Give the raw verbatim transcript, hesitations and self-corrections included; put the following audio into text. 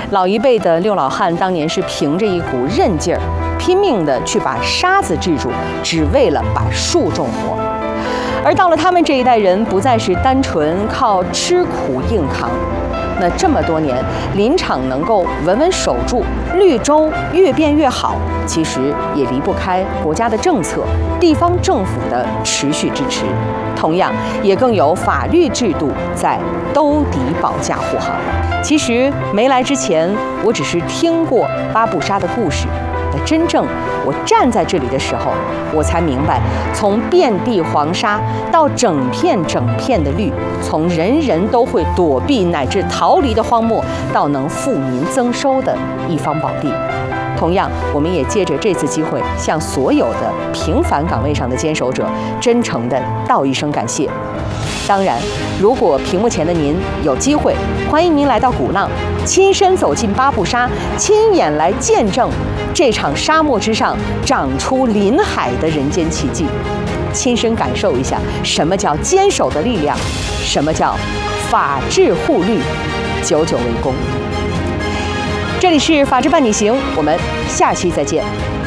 老一辈的六老汉当年是凭着一股韧劲儿，拼命地去把沙子治住，只为了把树种活。而到了他们这一代人，不再是单纯靠吃苦硬扛。那这么多年，林场能够稳稳守住，绿洲越变越好，其实也离不开国家的政策、地方政府的持续支持，同样也更有法律制度在兜底保驾护航。其实没来之前，我只是听过八步沙的故事。那真正我站在这里的时候，我才明白，从遍地黄沙到整片整片的绿，从人人都会躲避乃至逃离的荒漠，到能富民增收的一方宝地。同样，我们也借着这次机会，向所有的平凡岗位上的坚守者，真诚地道一声感谢。当然，如果屏幕前的您有机会，欢迎您来到鼓浪，亲身走进八步沙，亲眼来见证这场沙漠之上长出林海的人间奇迹，亲身感受一下什么叫坚守的力量，什么叫法治护绿，久久为功。这里是法治伴你行，我们下期再见。